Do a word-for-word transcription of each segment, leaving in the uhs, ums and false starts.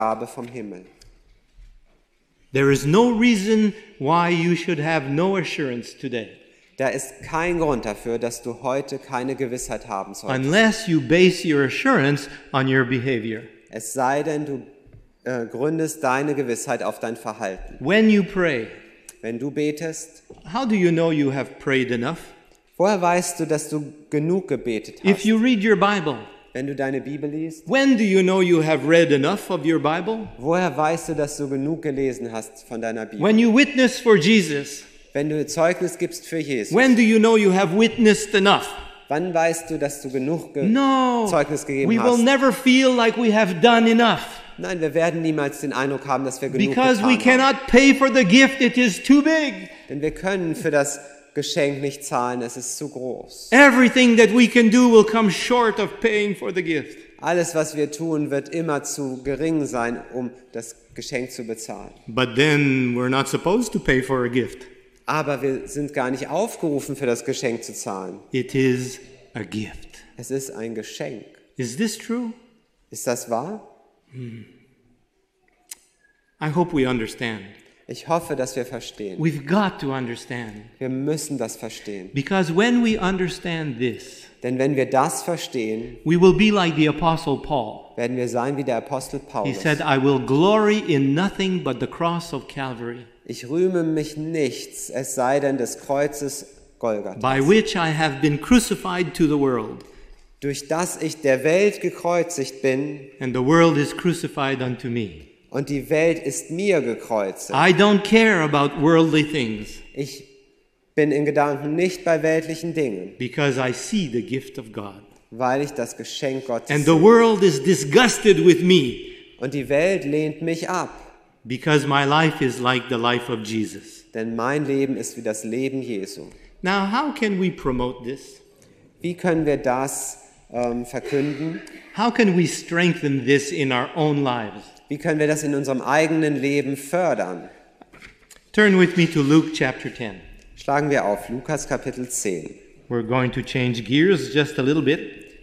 Gabe vom Himmel. There is no reason why you should have no assurance today. Da ist kein Grund dafür, dass du heute keine Gewissheit haben solltest. Unless you base your assurance on your behavior. Es sei denn, du äh, gründest deine Gewissheit auf dein Verhalten. When you pray, Wenn du betest, how do you know you have prayed enough? woher weißt du, dass du genug gebetet If hast? you read your Bible, Wenn du deine Bibel liest, when do you know you have read enough of your Bible? woher weißt du, dass du genug gelesen hast von deiner Bibel? When you witness for Jesus, Wenn du Zeugnis gibst für Jesus, when do you know you have witnessed enough? wann weißt du, dass du genug ge No, Zeugnis gegeben we will hast? never feel like we have done enough Nein, wir werden niemals den Eindruck haben, dass wir genug because we getan haben. cannot pay for the gift, it is too big. Denn wir können für das Geschenk nicht zahlen, es ist zu groß. Everything that we can do will come short of paying for the gift. Alles, was wir tun, wird immer zu gering sein, um das Geschenk zu bezahlen. But then we're not supposed to pay for a gift. Aber wir sind gar nicht aufgerufen, für das Geschenk zu zahlen. It is a gift. Es ist ein Geschenk. Is this true? Ist das wahr? I hope we understand. Ich hoffe, dass wir verstehen. We've got to understand. Wir müssen das verstehen. Because when we understand this, Denn wenn wir das verstehen, we will be like the Apostle Paul. werden wir sein wie der Apostel He Paulus. said, I will glory in nothing but the cross of Calvary, Ich rühme mich nichts, es sei denn des Kreuzes Golgatha, by which I have been crucified to the world, durch das ich der Welt gekreuzigt bin and the world is crucified unto me. und die Welt ist mir gekreuzigt. I don't care about worldly things, Ich bin in Gedanken nicht bei weltlichen Dingen, because I see the gift of God. weil ich das Geschenk Gottes And the sehe. world is disgusted with me, Und die Welt lehnt mich ab, because my life is like the life of Jesus. denn mein Leben ist wie das Leben Jesu. Now, how can we promote this? Wie können wir das ähm, verkünden? How can we strengthen this in our own lives? Wie können wir das in unserem eigenen Leben fördern? Turn with me to Luke chapter ten. Schlagen wir auf Lukas Kapitel zehn. We're going to change gears just a little bit.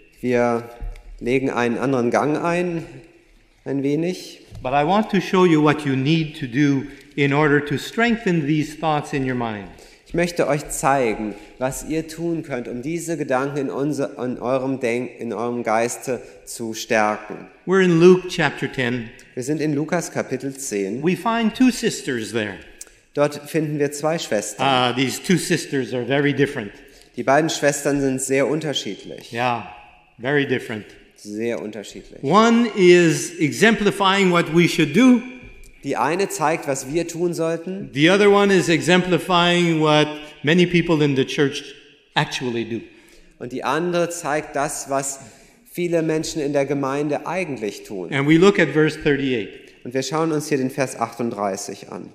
Wir legen einen anderen Gang ein, ein wenig. But I want to show you what you need to do in order to strengthen these thoughts in your mind. Ich möchte euch zeigen, was ihr tun könnt, um diese Gedanken in, unser, in, eurem, Denk, in eurem Geiste zu stärken. We're in Luke chapter ten. Wir sind in Lukas Kapitel zehn. We find two sisters there. Dort finden wir zwei Schwestern. Uh, these two sisters are very different. Die beiden Schwestern sind sehr unterschiedlich. Yeah, very different. Sehr unterschiedlich. One is exemplifying what we should do. Die eine zeigt, was wir tun sollten. The other one is exemplifying what many people in the church actually do. Und die andere zeigt das, was viele Menschen in der Gemeinde eigentlich tun. And we look at verse thirty-eight. Und wir schauen uns hier den Vers achtunddreißig an.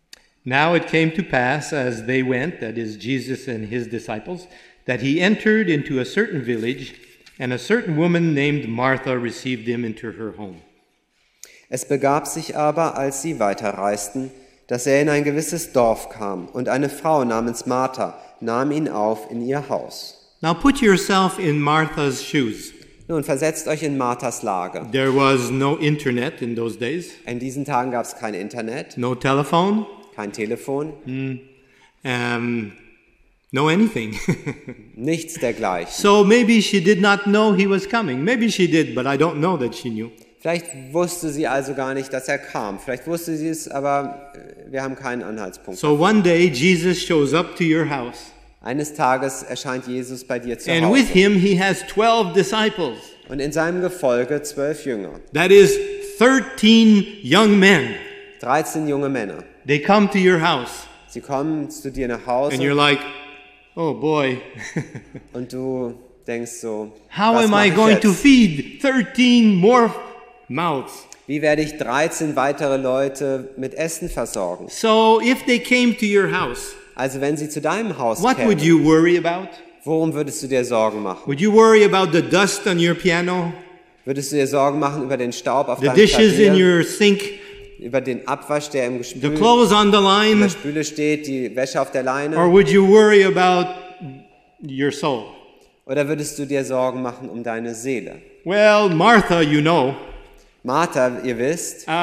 Now it came to pass as they went, that is Jesus and his disciples, that he entered into a certain village, and a certain woman named Martha received him into her home. Es begab sich aber, als sie weiterreisten, dass er in ein gewisses Dorf kam, und eine Frau namens Martha nahm ihn auf in ihr Haus. Now put yourself in Martha's shoes. Nun versetzt euch in Marthas Lage. There was no internet in those days, In diesen Tagen gab es kein Internet, no telephone, kein Telefon, um, no anything. nichts dergleichen. So maybe she did not know he was coming. Maybe she did, but I don't know that she knew. Vielleicht wusste sie also gar nicht, dass er kam. Vielleicht wusste sie es, aber äh, wir haben keinen Anhaltspunkt. So one day Jesus shows up to your house, Eines Tages erscheint Jesus bei dir zu and with Hause. him he has twelve disciples. Und in seinem Gefolge zwölf Jünger, That is thirteen young men. dreizehn junge Männer. They come to your house, Sie kommen zu dir nach and you're Hause like, oh boy, und du denkst so, how was am mach I ich going to jetzt? feed thirteen more mouths? Wie werde ich dreizehn weitere Leute mit Essen versorgen? So if they came to your house, Also wenn sie zu deinem Haus what would kämen, you worry about? worum würdest du dir Sorgen machen? Would you worry about the dust on your piano, Würdest du dir Sorgen machen über den Staub auf the deinem dishes in Klavier, your sink, über den Abwasch, der im the Gespül, clothes on the in line, der Spüle steht, die Wäsche auf der Leine? or would you worry about your soul? Oder würdest du dir Sorgen machen um deine Seele? Well, Martha, you know, Martha, ihr wisst,